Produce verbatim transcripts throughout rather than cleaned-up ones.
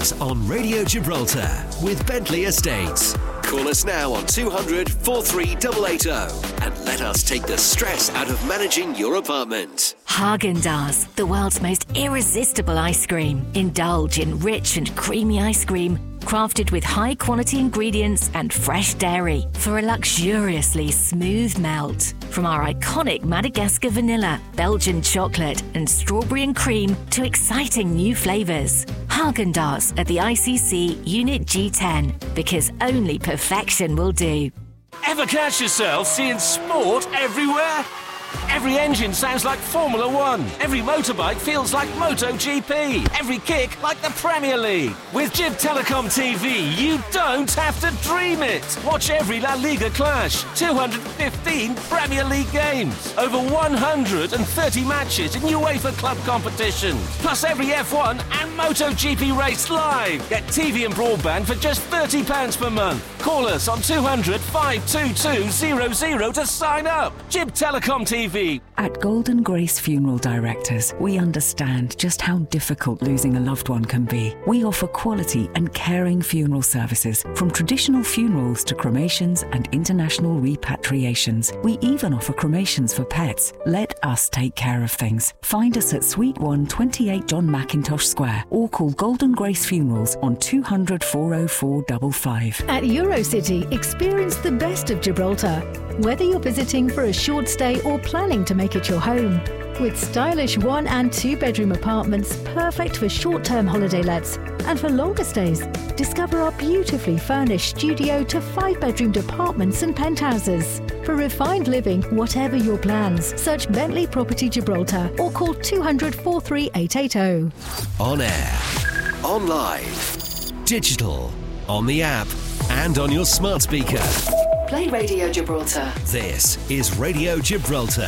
Mornings on Radio Gibraltar with Bentley Estates. Call us now on two hundred, forty-three eight eight zero and let us take the stress out of managing your apartment. Häagen-Dazs, the world's most irresistible ice cream. Indulge in rich and creamy ice cream, crafted with high-quality ingredients and fresh dairy for a luxuriously smooth melt. From our iconic Madagascar vanilla, Belgian chocolate and strawberry and cream to exciting new flavours. Häagen-Dazs at the I C C Unit G ten, because only perfection will do. Ever catch yourself seeing sport everywhere? Every engine sounds like Formula One. Every motorbike feels like MotoGP. Every kick like the Premier League. With Jib Telecom T V, you don't have to dream it. Watch every La Liga clash. two hundred fifteen Premier League games. Over one hundred thirty matches in UEFA club competitions. Plus every F one and MotoGP race live. Get T V and broadband for just thirty pounds per month. Call us on two hundred, five two two zero zero to sign up. Jib Telecom T V. At Golden Grace Funeral Directors, we understand just how difficult losing a loved one can be. We offer quality and caring funeral services, from traditional funerals to cremations and international repatriations. We even offer cremations for pets. Let us take care of things. Find us at Suite one, twenty-eight John Mackintosh Square, or call Golden Grace Funerals on two hundred, four oh four five five. At Eurocity, experience the best of Gibraltar. Whether you're visiting for a short stay or planning to make it your home. With stylish one and two bedroom apartments perfect for short-term holiday lets and for longer stays. Discover our beautifully furnished studio to five bedroomed apartments and penthouses. For refined living, whatever your plans, search Bentley Property Gibraltar or call two hundred, forty-three eight eight zero. On air, on live, digital, on the app and on your smart speaker. Play Radio Gibraltar. This is Radio Gibraltar.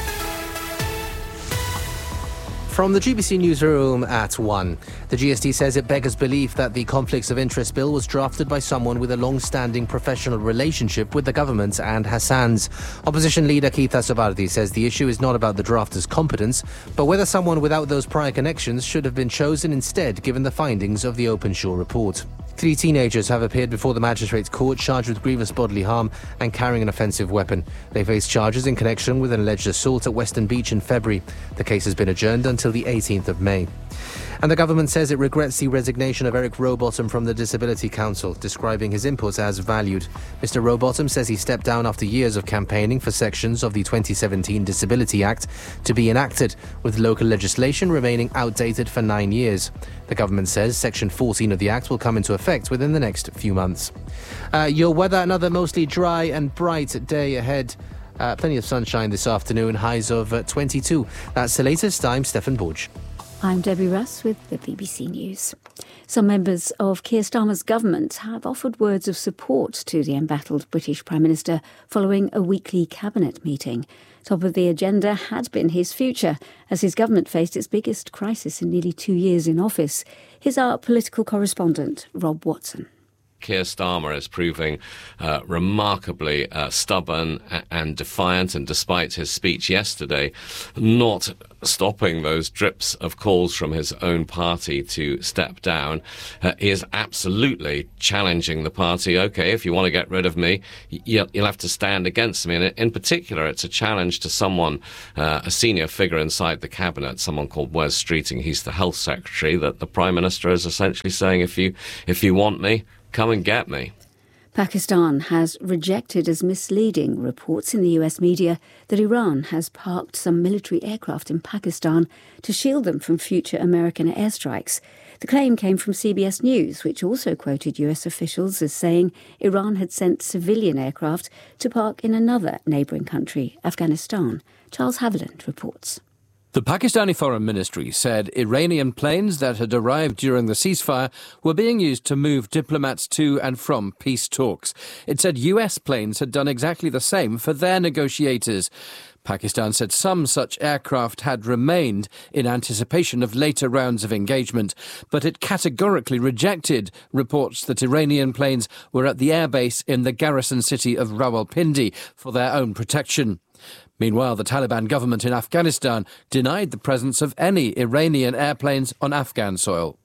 From the G B C newsroom at one. The G S T says it beggars belief that the Conflicts of Interest Bill was drafted by someone with a long-standing professional relationship with the government and Hassan's. Opposition leader Keith Asavardi says the issue is not about the drafter's competence, but whether someone without those prior connections should have been chosen instead, given the findings of the Openshaw report. Three teenagers have appeared before the magistrate's court charged with grievous bodily harm and carrying an offensive weapon. They face charges in connection with an alleged assault at Western Beach in February. The case has been adjourned until the eighteenth of May. And the government says it regrets the resignation of Eric Rowbottom from the Disability Council, describing his input as valued. Mister Rowbottom says he stepped down after years of campaigning for sections of the twenty seventeen Disability Act to be enacted, with local legislation remaining outdated for nine years. The government says Section fourteen of the Act will come into effect within the next few months. Uh, your weather, another mostly dry and bright day ahead. Uh, plenty of sunshine this afternoon, highs of uh, twenty-two. That's the latest. I'm Stefan Borge. I'm Debbie Russ with the B B C News. Some members of Keir Starmer's government have offered words of support to the embattled British Prime Minister following a weekly cabinet meeting. Top of the agenda had been his future, as his government faced its biggest crisis in nearly two years in office. Here's our political correspondent, Rob Watson. Keir Starmer is proving uh, remarkably uh, stubborn and defiant, and despite his speech yesterday, not stopping those drips of calls from his own party to step down. Uh, he is absolutely challenging the party. OK, if you want to get rid of me, you'll, you'll have to stand against me. And in particular, it's a challenge to someone, uh, a senior figure inside the cabinet, someone called Wes Streeting. He's the health secretary, that the Prime Minister is essentially saying, if you if you want me, come and get me. Pakistan has rejected as misleading reports in the U S media that Iran has parked some military aircraft in Pakistan to shield them from future American airstrikes. The claim came from C B S News, which also quoted U S officials as saying Iran had sent civilian aircraft to park in another neighbouring country, Afghanistan. Charles Haviland reports. The Pakistani Foreign Ministry said Iranian planes that had arrived during the ceasefire were being used to move diplomats to and from peace talks. It said U S planes had done exactly the same for their negotiators. Pakistan said some such aircraft had remained in anticipation of later rounds of engagement, but it categorically rejected reports that Iranian planes were at the airbase in the garrison city of Rawalpindi for their own protection. Meanwhile, the Taliban government in Afghanistan denied the presence of any Iranian airplanes on Afghan soil.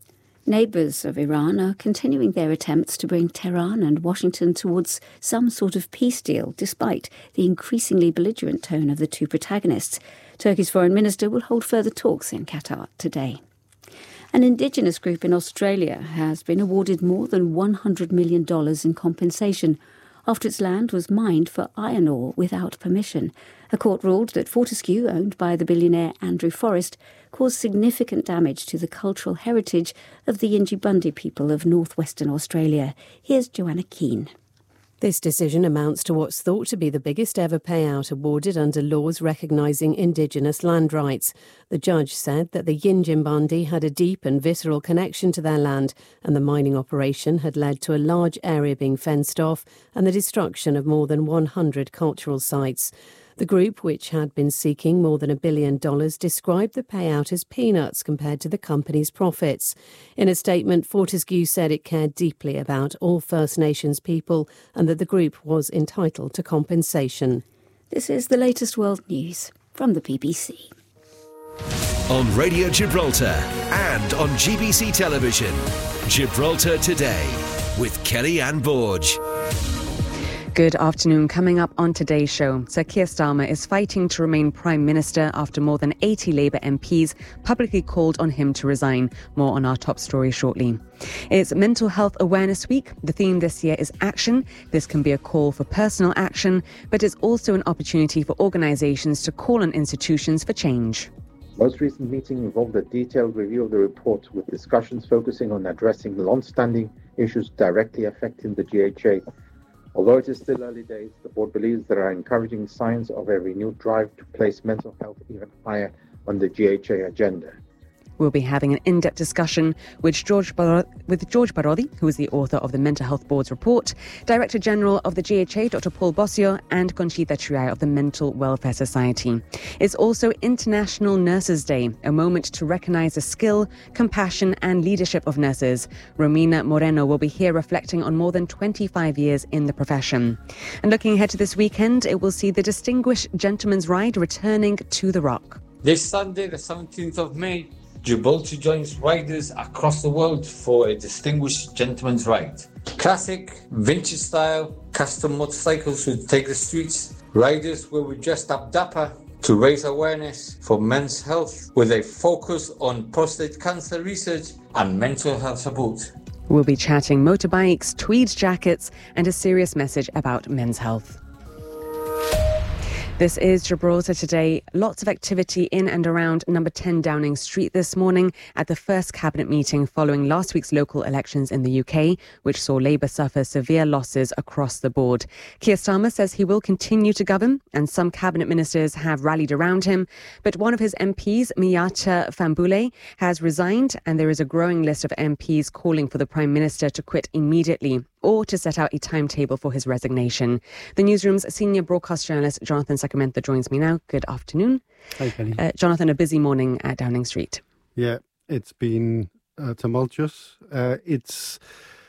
Neighbours of Iran are continuing their attempts to bring Tehran and Washington towards some sort of peace deal, despite the increasingly belligerent tone of the two protagonists. Turkey's foreign minister will hold further talks in Qatar today. An indigenous group in Australia has been awarded more than one hundred million dollars in compensation after its land was mined for iron ore without permission. A court ruled that Fortescue, owned by the billionaire Andrew Forrest, caused significant damage to the cultural heritage of the Yindjibarndi people of northwestern Australia. Here's Joanna Keane. This decision amounts to what's thought to be the biggest ever payout awarded under laws recognising Indigenous land rights. The judge said that the Yindjibarndi had a deep and visceral connection to their land, and the mining operation had led to a large area being fenced off and the destruction of more than one hundred cultural sites. The group, which had been seeking more than a billion dollars, described the payout as peanuts compared to the company's profits. In a statement, Fortescue said it cared deeply about all First Nations people and that the group was entitled to compensation. This is the latest world news from the B B C. On Radio Gibraltar and on G B C Television, Gibraltar Today with Kelly-Anne Borge. Good afternoon. Coming up on today's show, Sir Keir Starmer is fighting to remain Prime Minister after more than eighty Labour M Ps publicly called on him to resign. More on our top story shortly. It's Mental Health Awareness Week. The theme this year is action. This can be a call for personal action, but it's also an opportunity for organisations to call on institutions for change. Most recent meeting involved a detailed review of the report with discussions focusing on addressing long-standing issues directly affecting the G H A. Although it is still early days, the board believes there are encouraging signs of a renewed drive to place mental health even higher on the G H A agenda. We'll be having an in-depth discussion with George Bar- with George Barodi, who is the author of the Mental Health Board's report, Director General of the G H A, Doctor Paul Bossio, and Conchita Triay of the Mental Welfare Society. It's also International Nurses Day, a moment to recognise the skill, compassion and leadership of nurses. Romina Moreno will be here reflecting on more than twenty-five years in the profession. And looking ahead to this weekend, it will see the Distinguished Gentleman's Ride returning to the Rock. This Sunday, the seventeenth of May, Gibraltar joins riders across the world for a Distinguished Gentleman's Ride. Classic, vintage style, custom motorcycles will take the streets. Riders will be dressed up dapper to raise awareness for men's health with a focus on prostate cancer research and mental health support. We'll be chatting motorbikes, tweed jackets and a serious message about men's health. This is Gibraltar Today. Lots of activity in and around number ten Downing Street this morning at the first cabinet meeting following last week's local elections in the U K, which saw Labour suffer severe losses across the board. Keir Starmer says he will continue to govern, and some cabinet ministers have rallied around him. But one of his M Ps, Miata Fambule, has resigned, and there is a growing list of M Ps calling for the Prime Minister to quit immediately or to set out a timetable for his resignation. The newsroom's senior broadcast journalist, Jonathan Sacramento, joins me now. Good afternoon. Hi, Kelly. Uh, Jonathan, a busy morning at Downing Street. Yeah, it's been uh, tumultuous. Uh, it's.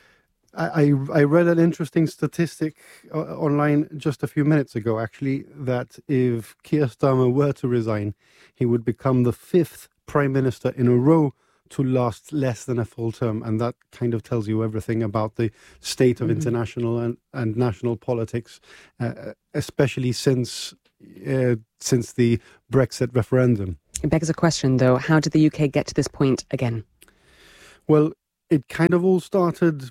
I, I read an interesting statistic uh, online just a few minutes ago, actually, that if Keir Starmer were to resign, he would become the fifth Prime Minister in a row to last less than a full term, and that kind of tells you everything about the state of mm-hmm. international and, and national politics, uh, especially since uh, since the Brexit referendum. It begs a question, though. How did the U K get to this point again? Well, it kind of all started...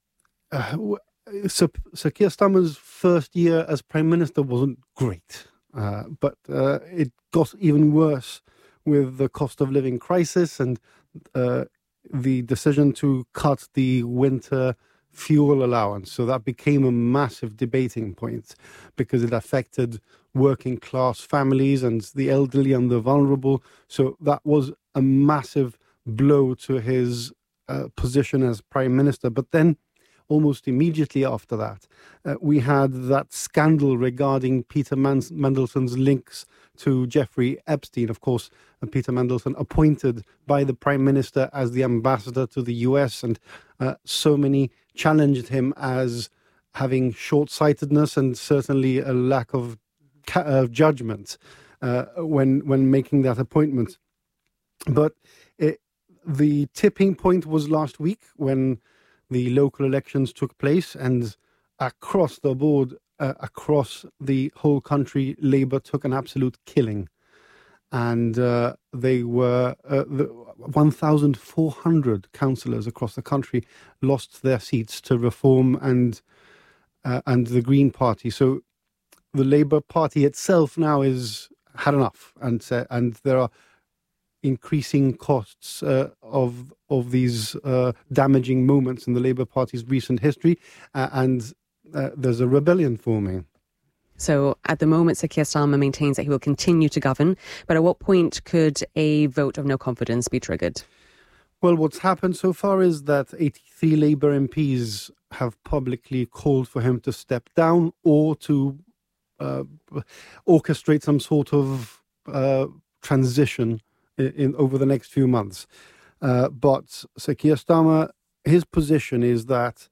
Uh, Sir, Sir Keir Starmer's first year as Prime Minister wasn't great, uh, but uh, it got even worse with the cost of living crisis and uh, the decision to cut the winter fuel allowance. So that became a massive debating point because it affected working class families and the elderly and the vulnerable. So that was a massive blow to his uh, position as Prime Minister. But then almost immediately after that, uh, we had that scandal regarding Peter Man- Mandelson's links to Jeffrey Epstein. Of course, uh, Peter Mandelson appointed by the Prime Minister as the ambassador to the U S, and uh, so many challenged him as having short-sightedness and certainly a lack of ca- uh, judgment uh, when when making that appointment. But it, the tipping point was last week when the local elections took place, and across the board, uh, across the whole country, Labour took an absolute killing. And uh, they were, uh, the one thousand four hundred councillors across the country lost their seats to Reform and uh, and the Green Party. So the Labour Party itself now is had enough, and uh, and there are increasing costs uh, of of these uh, damaging moments in the Labour Party's recent history, uh, and uh, there's a rebellion forming. So at the moment, Sir Keir Starmer maintains that he will continue to govern, but at what point could a vote of no confidence be triggered? Well, what's happened so far is that eighty-three Labour M Ps have publicly called for him to step down or to uh, orchestrate some sort of uh, transition in, in over the next few months. Uh, but Sir Keir Starmer, his position is that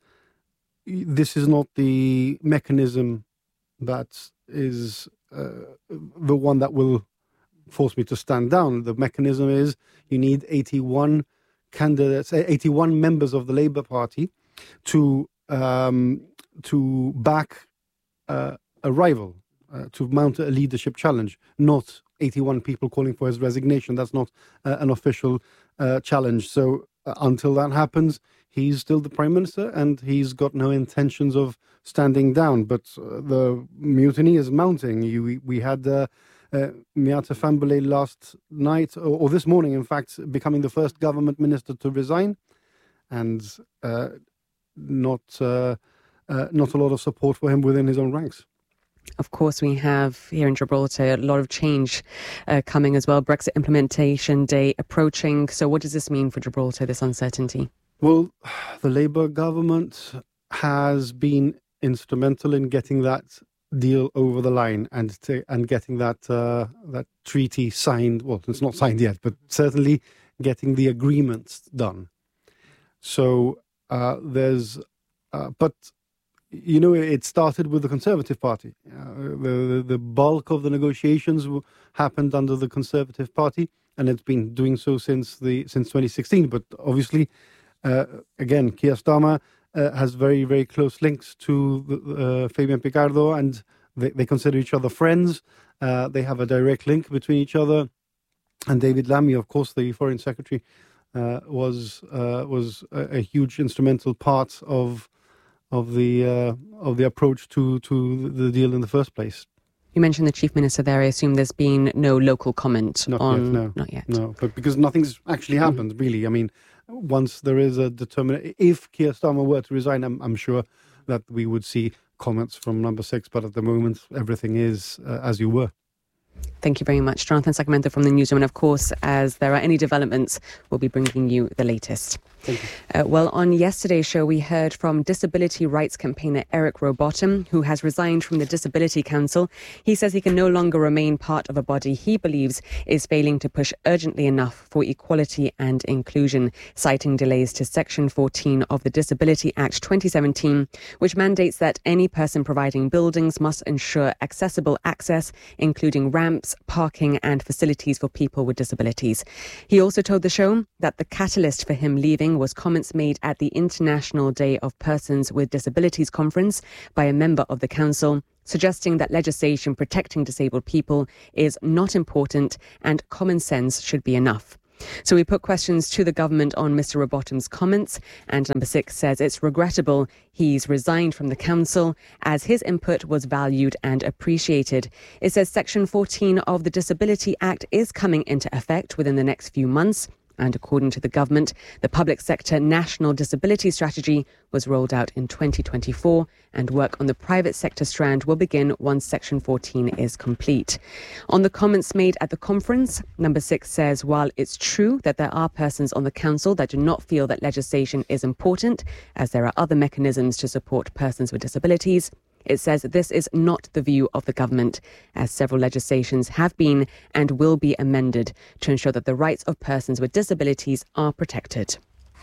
this is not the mechanism that is uh, the one that will force me to stand down. The mechanism is you need eighty-one candidates, eighty-one members of the Labour Party to um, to back uh, a rival, uh, to mount a leadership challenge, not eighty-one people calling for his resignation. That's not uh, an official uh, challenge. So uh, until that happens, he's still the Prime Minister, and he's got no intentions of standing down. But uh, the mutiny is mounting. You, we, we had uh, uh, Miata Fahnbulleh last night, or, or this morning, in fact, becoming the first government minister to resign, and uh, not uh, uh, not a lot of support for him within his own ranks. Of course, we have here in Gibraltar a lot of change uh, coming as well. Brexit implementation day approaching. So what does this mean for Gibraltar, this uncertainty? Well, the Labour government has been instrumental in getting that deal over the line and to, and getting that uh, that treaty signed. Well, it's not signed yet, but certainly getting the agreements done. So uh, there's, uh, but you know, it started with the Conservative Party. Uh, the, the bulk of the negotiations happened under the Conservative Party, and it's been doing so since the since twenty sixteen. But obviously, uh, again, Keir Starmer uh, has very, very close links to uh, Fabian Picardo, and they, they consider each other friends. Uh, they have a direct link between each other. And David Lammy, of course, the Foreign Secretary, uh, was uh, was a, a huge instrumental part of of the uh, of the approach to, to the deal in the first place. You mentioned the Chief Minister there. I assume there's been no local comment not on... Yet, no. Not yet. No, but because nothing's actually happened, mm-hmm. really. I mean, once there is a determination... If Keir Starmer were to resign, I'm, I'm sure that we would see comments from Number Six, but at the moment, everything is uh, as you were. Thank you very much, Jonathan Sacramento from the newsroom. And of course, as there are any developments, we'll be bringing you the latest. Thank you. Uh, well, on yesterday's show, we heard from disability rights campaigner Eric Rowbottom, who has resigned from the Disability Council. He says he can no longer remain part of a body he believes is failing to push urgently enough for equality and inclusion, citing delays to Section fourteen of the Disability Act twenty seventeen, which mandates that any person providing buildings must ensure accessible access, including ramps, parking and facilities for people with disabilities. He also told the show that the catalyst for him leaving was comments made at the International Day of Persons with Disabilities conference by a member of the council, suggesting that legislation protecting disabled people is not important and common sense should be enough. So we put questions to the government on Mister Rowbottom's comments, and Number Six says it's regrettable he's resigned from the council as his input was valued and appreciated. It says Section fourteen of the Disability Act is coming into effect within the next few months. And according to the government, the public sector national disability strategy was rolled out in twenty twenty-four, and work on the private sector strand will begin once Section fourteen is complete. On the comments made at the conference, Number Six says while it's true that there are persons on the council that do not feel that legislation is important, as there are other mechanisms to support persons with disabilities, it says this is not the view of the government, as several legislations have been and will be amended to ensure that the rights of persons with disabilities are protected.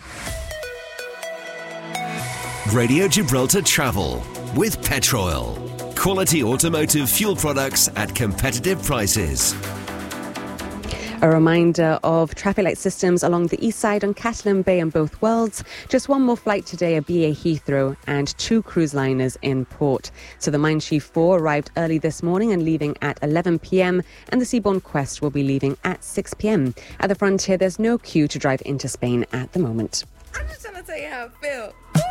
Radio Gibraltar Travel with Petroil. Quality automotive fuel products at competitive prices. A reminder of traffic light systems along the east side on Catalan Bay and both worlds. Just one more flight today at B A Heathrow and two cruise liners in port. So the Mindshield four arrived early this morning and leaving at eleven p.m. and the Seabourn Quest will be leaving at six p.m. At the frontier, there's no queue to drive into Spain at the moment. I'm just trying to tell you how I feel.